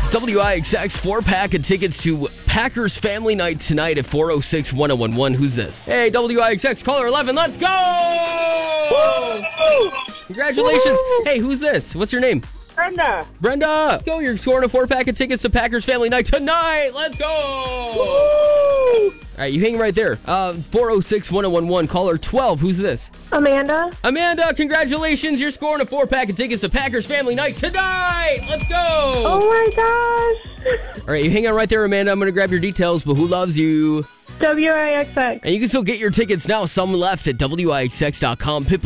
It's WIXX 4-pack of tickets to Packers Family Night tonight at 406-1011. Who's this? Hey, WIXX, caller 11, let's go! Woo! Congratulations. Woo! Hey, who's this? What's your name? Brenda. Go, you're scoring a 4-pack of tickets to Packers Family Night tonight. Let's go! Woo! All right, you hang right there. 406-1011, caller 12. Who's this? Amanda, congratulations. You're scoring a 4-pack of tickets to Packers Family Night tonight. Let's go. Oh, my gosh. All right, you hang out right there, Amanda. I'm going to grab your details, but who loves you? WIXX. And you can still get your tickets now. Some left at WIXX.com. Pitbull